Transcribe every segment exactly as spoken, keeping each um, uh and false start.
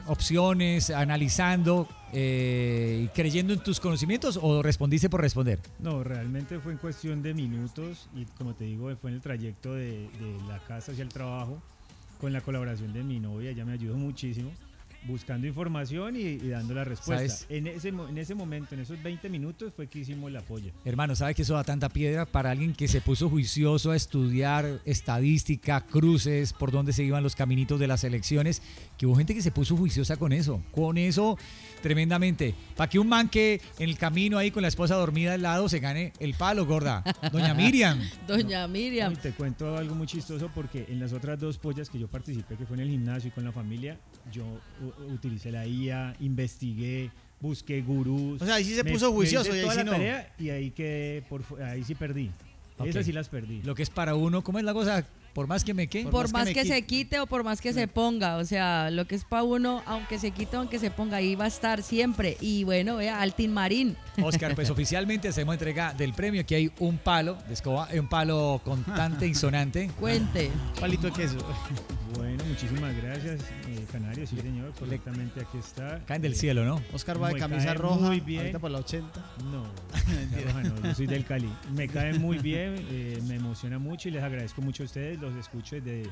opciones, analizando eh, y creyendo en tus conocimientos o respondiste por responder? No, realmente fue en cuestión de minutos y como te digo, fue en el trayecto de, de la casa hacia el trabajo con la colaboración de mi novia, ella me ayudó muchísimo buscando información y, y dando la respuesta. En ese, en ese momento, en esos veinte minutos fue que hicimos la polla. Hermano, ¿sabe que eso da tanta piedra para alguien que se puso juicioso a estudiar estadística, cruces, por dónde se iban los caminitos de las elecciones? Que hubo gente que se puso juiciosa con eso, con eso tremendamente. Para que un man que en el camino ahí con la esposa dormida al lado se gane el palo, gorda. Doña Miriam. Doña Miriam. No, y te cuento algo muy chistoso porque en las otras dos pollas que yo participé, que fue en el gimnasio y con la familia, yo utilicé la I A, investigué, busqué gurús. O sea, ahí sí se puso juicioso. Me hice y ahí toda sí la no. tarea y ahí quedé, por, ahí sí perdí. Okay. Esas sí las perdí. Lo que es para uno, ¿cómo es la cosa? Por más que me quede. Por, por más, más que, que se quite o por más que se ponga, o sea, lo que es para uno, aunque se quite, aunque se ponga, ahí va a estar siempre. Y bueno, vea, Altin Marín. Oscar, pues oficialmente hacemos entrega del premio. Aquí hay un palo de escoba, un palo contante y sonante. Cuente. Palito de queso. Bueno, muchísimas gracias, eh, Canario, sí señor, correctamente aquí está. Caen del eh, cielo, ¿no? Oscar va de Me camisa cae roja, muy bien. ahorita por la ochenta. No, la roja no, yo soy del Cali. Me cae muy bien, eh, me emociona mucho y les agradezco mucho a ustedes, los escucho desde,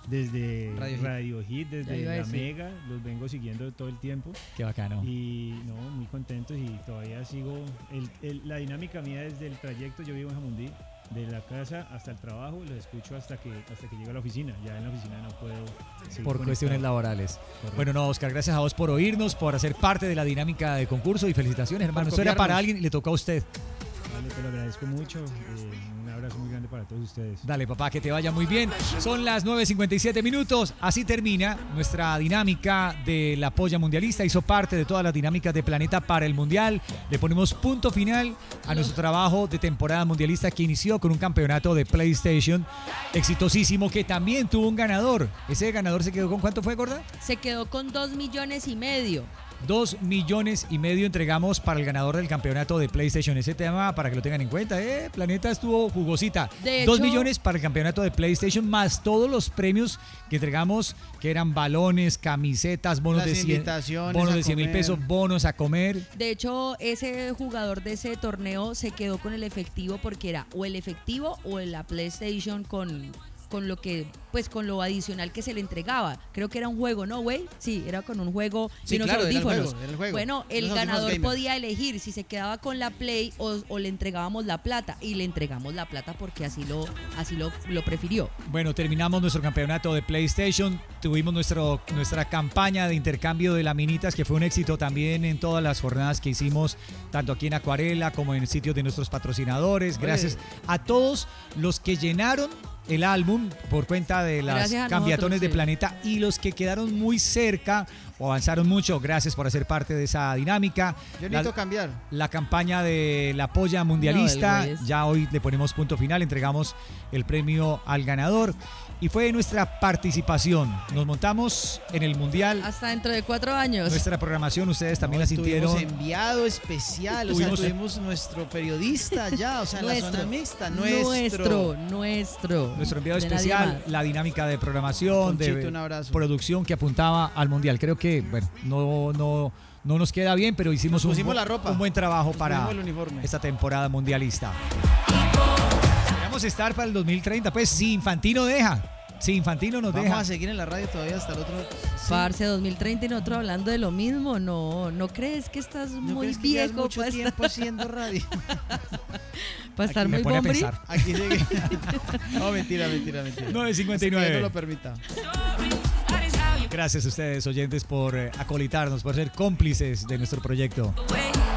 desde Radio Hit. Radio Hit, desde la Mega, los vengo siguiendo todo el tiempo. Qué bacano. Y no, muy contentos y todavía sigo, el, el, la dinámica mía desde el trayecto, yo vivo en Jamundí, de la casa hasta el trabajo, los escucho hasta que hasta que llego a la oficina. Ya en la oficina no puedo seguir por conectado. Cuestiones laborales. Correcto. Bueno, no, Oscar, gracias a vos por oírnos, por hacer parte de la dinámica de concurso y felicitaciones, hermano. Eso era para alguien y le tocó a usted. Vale, te lo agradezco mucho. Eh, un abrazo muy grande para todos ustedes. Dale, papá, que te vaya muy bien. Son las nueve cincuenta y siete minutos. Así termina nuestra dinámica de la polla mundialista. Hizo parte de todas las dinámicas de Planeta para el Mundial. Le ponemos punto final a nuestro trabajo de temporada mundialista que inició con un campeonato de PlayStation exitosísimo que también tuvo un ganador. Ese ganador se quedó con ¿cuánto fue, gorda? Se quedó con dos millones y medio. Dos millones y medio entregamos para el ganador del campeonato de PlayStation. Ese tema para que lo tengan en cuenta. Eh, Planeta estuvo jugosita. De Dos hecho, millones para el campeonato de PlayStation más todos los premios que entregamos, que eran balones, camisetas, bonos Las de cien, invitaciones bonos a de cien mil comer. pesos, bonos a comer. De hecho, ese jugador de ese torneo se quedó con el efectivo porque era o el efectivo o la PlayStation con, con lo que, pues con lo adicional que se le entregaba. Creo que era un juego, ¿no, güey? Sí, era con un juego Sí, y unos claro, era el audífonos. juego, era el juego. Bueno, el Unos audífonos ganador gamer. podía elegir si se quedaba con la Play o, o le entregábamos la plata. Y le entregamos la plata porque así lo, así lo, lo prefirió. Bueno, terminamos nuestro campeonato de PlayStation. Tuvimos nuestro, nuestra campaña de intercambio de laminitas, que fue un éxito también en todas las jornadas que hicimos, tanto aquí en Acuarela como en sitios de nuestros patrocinadores. Gracias a todos los que llenaron el álbum por cuenta de las Gracias a cambiatones nosotros, de sí. Planeta y los que quedaron muy cerca o avanzaron mucho. Gracias por hacer parte de esa dinámica. Yo La- necesito cambiar. La campaña de la polla mundialista, No, el güey es- ya hoy le ponemos punto final, entregamos el premio al ganador y fue nuestra participación. Nos montamos en el mundial, Hasta dentro de cuatro años. nuestra programación, ustedes también No, la sintieron. Tuvimos enviado especial, o Tuvimos- sea, tuvimos nuestro periodista ya, o sea, en la Nuestro. zona mixta, Nuestro, nuestro. nuestro. Nuestro enviado De nadie especial, más. la dinámica de programación, Ponchito, de un abrazo. producción que apuntaba al mundial. Creo que, bueno, no, no, no nos queda bien, pero hicimos Nos un, pusimos bu- la ropa. un buen trabajo Nos para pusimos el uniforme. esta temporada mundialista. Vamos a estar para el dos mil treinta, pues si Infantino deja, si Infantino nos Vamos deja. a seguir en la radio todavía hasta el otro. Sí. Parce, dos mil treinta y nosotros hablando de lo mismo. No, ¿no crees que estás ¿No muy crees que llevas viejo mucho para estar, tiempo haciendo radio? para estar Me muy pone a bombri? pensar. Aquí llegué. No, mentira, mentira, mentira. nueve cincuenta y Hasta que nueve. Dios lo permita. Gracias a ustedes, oyentes, por eh, acolitarnos, por ser cómplices de nuestro proyecto. Wait.